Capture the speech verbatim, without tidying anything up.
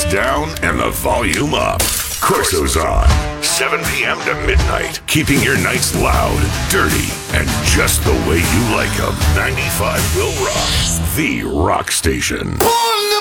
lights down and the volume up. Corso's on. seven p.m. to midnight. Keeping your nights loud, dirty, and just the way you like them. ninety-five Will Rock. The rock station.